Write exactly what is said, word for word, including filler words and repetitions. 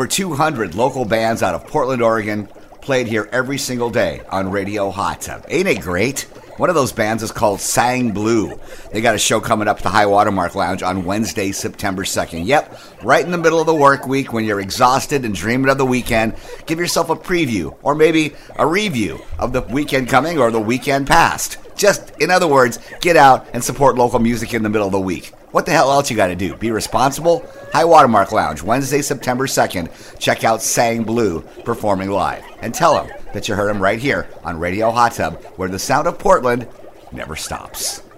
Over two hundred local bands out of Portland, Oregon, played here every single day on Radio Hot Tub. Ain't it great? One of those bands is called Sang Blue. They got a show coming up at the High Watermark Lounge on Wednesday, September second. Yep, right in the middle of the work week when you're exhausted and dreaming of the weekend, give yourself a preview or maybe a review of the weekend coming or the weekend past. Just, in other words, get out and support local music in the middle of the week. What the hell else you got to do? Be responsible? High Watermark Lounge, Wednesday, September second. Check out Sang Blue performing live. And tell them that you heard them right here on Radio Hot Tub, where the sound of Portland never stops.